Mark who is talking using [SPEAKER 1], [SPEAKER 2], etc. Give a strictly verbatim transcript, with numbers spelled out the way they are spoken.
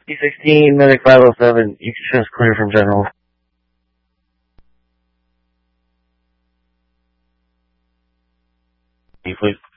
[SPEAKER 1] C sixteen, medic five oh seven, you can just clear from general. Please.